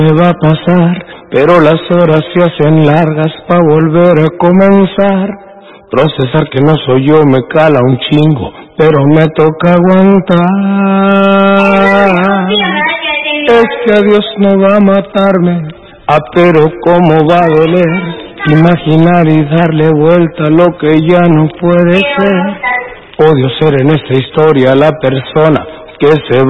me va a pasar, pero las horas se hacen largas pa' volver a comenzar. Procesar que no soy yo me cala un chingo, pero me toca aguantar. Es que a Dios no va a matarme, pero cómo va a doler imaginar y darle vuelta a lo que ya no puede ser. Odio ser en esta historia la persona que se